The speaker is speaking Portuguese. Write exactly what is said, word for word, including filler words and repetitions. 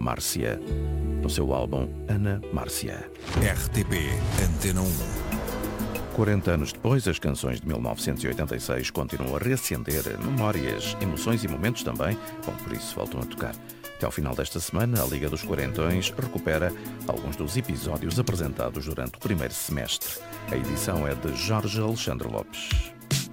Márcia, no seu álbum Ana Márcia. R T P Antena um. quarenta anos depois, as canções de mil novecentos e oitenta e seis continuam a reacender memórias, emoções e momentos também, bom, por isso voltam a tocar. Até ao final desta semana, a Liga dos Quarentões recupera alguns dos episódios apresentados durante o primeiro semestre. A edição é de Jorge Alexandre Lopes.